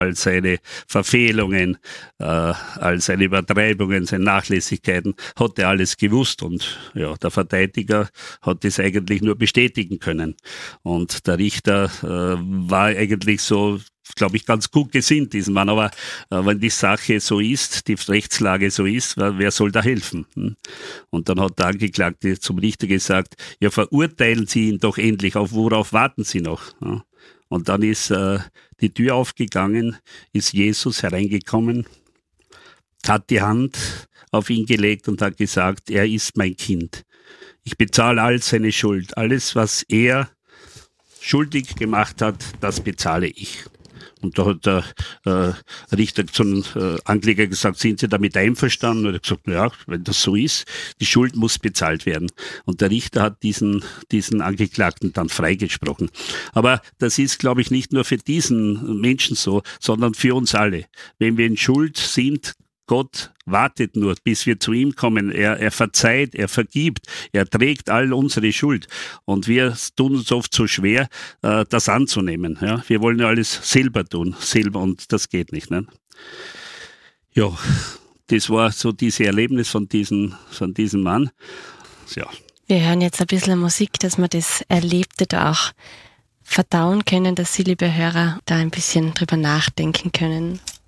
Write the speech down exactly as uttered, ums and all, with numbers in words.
all seine Verfehlungen, äh, all seine Übertreibungen, seine Nachlässigkeiten, hat er alles gewusst. Und ja, der Verteidiger hat das eigentlich nur bestätigen können. Und der Richter äh, war eigentlich so, glaube ich, ganz gut gesinnt, diesem Mann. Aber äh, wenn die Sache so ist, die Rechtslage so ist, wer soll da helfen? Hm? Und dann hat der Angeklagte zum Richter gesagt, ja, verurteilen Sie ihn doch endlich, auf worauf warten Sie noch? Ja? Und dann ist äh, die Tür aufgegangen, ist Jesus hereingekommen, hat die Hand auf ihn gelegt und hat gesagt, er ist mein Kind. Ich bezahle all seine Schuld. Alles, was er schuldig gemacht hat, das bezahle ich. Und da hat der äh, Richter zum äh, Ankläger gesagt, sind Sie damit einverstanden? Und er hat gesagt, ja, wenn das so ist, die Schuld muss bezahlt werden. Und der Richter hat diesen, diesen Angeklagten dann freigesprochen. Aber das ist, glaube ich, nicht nur für diesen Menschen so, sondern für uns alle. Wenn wir in Schuld sind, Gott wartet nur, bis wir zu ihm kommen. Er, er verzeiht, er vergibt, er trägt all unsere Schuld. Und wir tun uns oft so schwer, äh, das anzunehmen. Ja? Wir wollen ja alles selber tun, selber, und das geht nicht. Ne? Ja, das war so dieses Erlebnis von diesem, von diesem Mann. Ja. Wir hören jetzt ein bisschen Musik, dass wir das Erlebte da auch verdauen können, dass Sie, liebe Hörer, da ein bisschen drüber nachdenken können.